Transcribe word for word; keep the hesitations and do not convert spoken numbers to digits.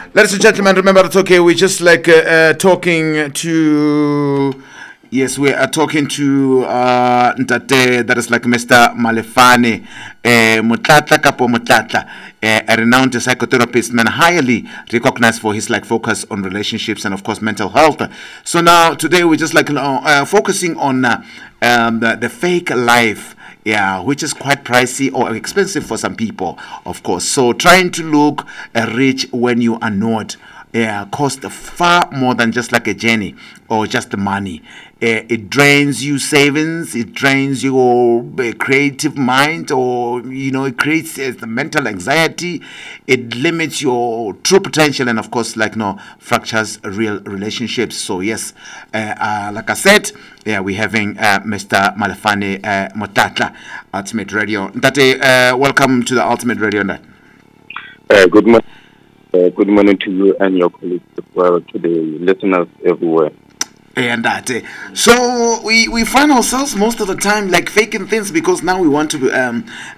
Ladies and gentlemen, remember it's okay. We're just like uh, uh, talking to. Yes, we are talking to uh, Ntate, that is like Mister Malefane uh, Mutlatla Kapo Mutlatla, uh, a renowned psychotherapist, man, highly recognized for his like focus on relationships and of course mental health. So now today we're just like you know, uh, focusing on uh, um, the, the fake life. Yeah, which is quite pricey or expensive for some people, of course. So trying to look uh, rich when you are not, yeah, cost far more than just like a journey or just the money. Uh, it drains you savings, it drains your uh, creative mind, or you know, it creates uh, the mental anxiety. It limits your true potential, and of course, like no, fractures real relationships. So yes, uh, uh, like I said, yeah, we're having uh, Mister Malefane uh, Motlatla, Ultimate Radio. Ntate, uh, welcome to the Ultimate Radio. Ntate. Uh, good morning. Uh, good morning to you and your colleagues as well, to the listeners everywhere. And that, uh, so we, we find ourselves most of the time like faking things because now we want to um